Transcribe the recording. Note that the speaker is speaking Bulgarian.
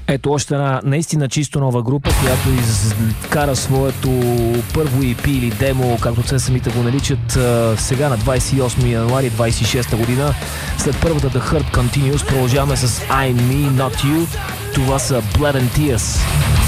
Ето още една наистина чисто нова група, която изкара своето първо EP или демо, както те самите го наричат, сега на 28 януари 26 година. След първата The Hurt Continues продължаваме с I'm Me, Not You. Това са Blood and Tears.